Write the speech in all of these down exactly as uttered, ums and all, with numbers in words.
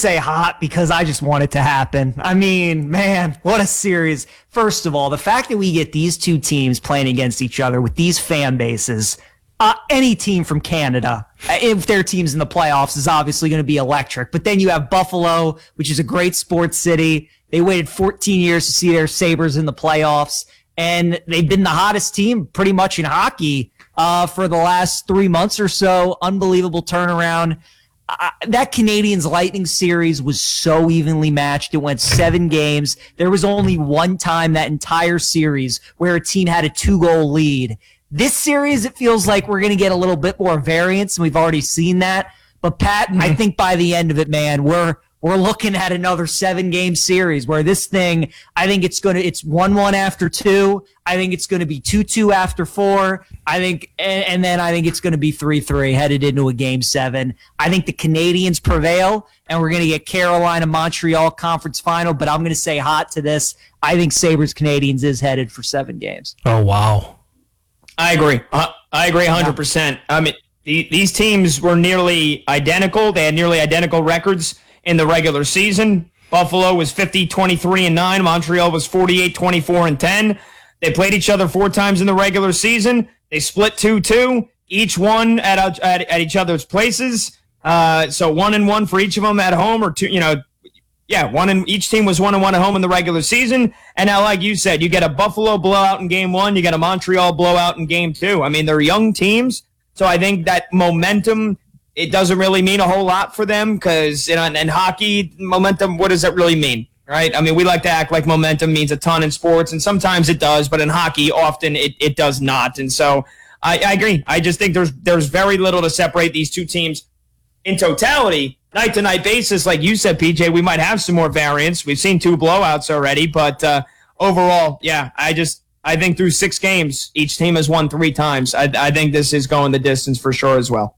say hot because I just want it to happen. I mean, man, what a series. First of all, the fact that we get these two teams playing against each other with these fan bases, uh, any team from Canada, if their team's in the playoffs, is obviously going to be electric. But then you have Buffalo, which is a great sports city. They waited fourteen years to see their Sabres in the playoffs, and they've been the hottest team pretty much in hockey uh, for the last three months or so. Unbelievable turnaround. Uh, that Canadiens Lightning series was so evenly matched. It went seven games. There was only one time that entire series where a team had a two-goal lead. This series, it feels like we're going to get a little bit more variance, and we've already seen that. But, Pat, mm-hmm. I think by the end of it, man, we're we're looking at another seven-game series where this thing, I think it's going to, it's one one after two. I think it's going to be two two after four. I think, and, and then I think it's going to be three three headed into a game seven. I think the Canadiens prevail, and we're going to get Carolina-Montreal conference final, but I'm going to say hot to this. I think Sabres-Canadiens is headed for seven games. Oh, wow. I agree. Uh, I agree one hundred percent. I mean, the, these teams were nearly identical. They had nearly identical records in the regular season. Buffalo was fifty twenty-three and nine. Montreal was forty-eight twenty-four and ten. They played each other four times in the regular season. They split two two, each one at at, at each other's places. Uh, so one and one for each of them at home, or two. You know, yeah, one and each team was one and one at home in the regular season. And now, like you said, you get a Buffalo blowout in game one. You get a Montreal blowout in game two. I mean, they're young teams, so I think that momentum, it doesn't really mean a whole lot for them because in, in hockey, momentum, what does that really mean, right? I mean, we like to act like momentum means a ton in sports, and sometimes it does, but in hockey, often it, it does not. And so I, I agree. I just think there's there's very little to separate these two teams in totality. Night-to-night basis, like you said, P J, we might have some more variance. We've seen two blowouts already, but uh, overall, yeah, I just I think through six games, each team has won three times. I, I think this is going the distance for sure as well.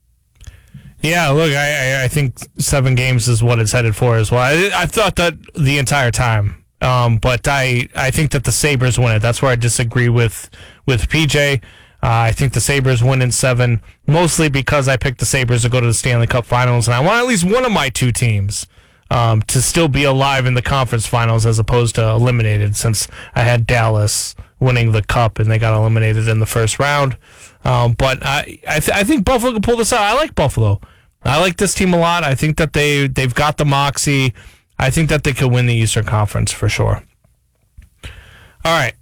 Yeah, look, I, I think seven games is what it's headed for as well. I, I thought that the entire time, um, but I, I think that the Sabres win it. That's where I disagree with with P J. Uh, I think the Sabres win in seven, mostly because I picked the Sabres to go to the Stanley Cup Finals, and I want at least one of my two teams um, to still be alive in the conference finals as opposed to eliminated, since I had Dallas winning the Cup and they got eliminated in the first round. Um, but I I, th- I think Buffalo can pull this out. I like Buffalo. I like this team a lot. I think that they, they've got the moxie. I think that they could win the Eastern Conference for sure. All right.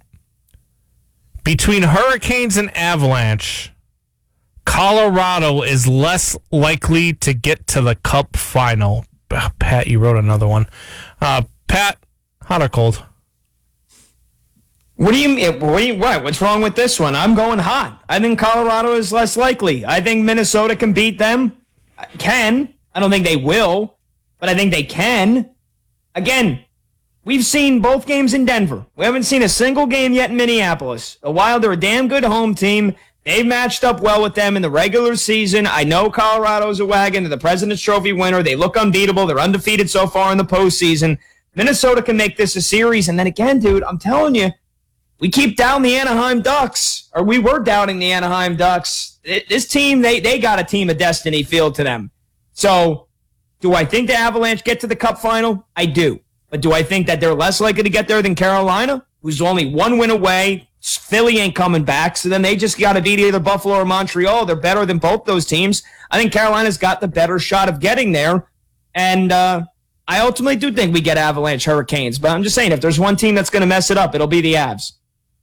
Between Hurricanes and Avalanche, Colorado is less likely to get to the Cup final. Pat, you wrote another one. Uh, Pat, hot or cold? What do you mean? What, do you, what? What's wrong with this one? I'm going hot. I think Colorado is less likely. I think Minnesota can beat them. Can. I don't think they will, but I think they can. Again, we've seen both games in Denver. We haven't seen a single game yet in Minneapolis. The Wild are a damn good home team. They've matched up well with them in the regular season. I know Colorado's a wagon. They're the President's Trophy winner. They look unbeatable. They're undefeated so far in the postseason. Minnesota can make this a series. And then again, dude, I'm telling you, we keep down the Anaheim Ducks, or we were doubting the Anaheim Ducks. This team, they they got a team of destiny feel to them. So, do I think the Avalanche get to the Cup final? I do. But do I think that they're less likely to get there than Carolina, who's only one win away? Philly ain't coming back, so then they just got to beat either Buffalo or Montreal. They're better than both those teams. I think Carolina's got the better shot of getting there. And uh, I ultimately do think we get Avalanche Hurricanes. But I'm just saying, if there's one team that's going to mess it up, it'll be the Avs.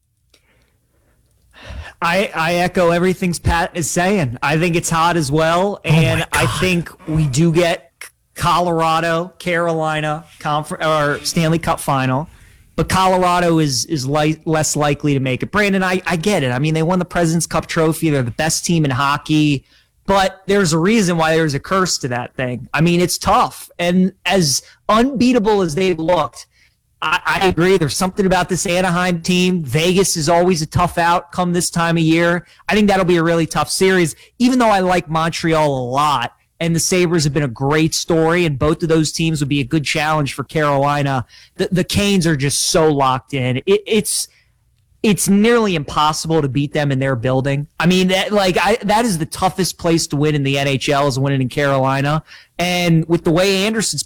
I, I echo everything Pat is saying. I think it's hot as well, and oh I think we do get Colorado, Carolina conference or Stanley Cup final, but Colorado is is li- less likely to make it. Brandon, I, I get it. I mean, they won the President's Cup trophy. They're the best team in hockey, but there's a reason why there's a curse to that thing. I mean, it's tough, and as unbeatable as they've looked, I, I agree. There's something about this Anaheim team. Vegas is always a tough outcome this time of year. I think that'll be a really tough series, even though I like Montreal a lot. And the Sabres have been a great story, and both of those teams would be a good challenge for Carolina. The, the Canes are just so locked in. It, it's it's nearly impossible to beat them in their building. I mean, that, like I, that is the toughest place to win in the N H L, is winning in Carolina. And with the way Anderson's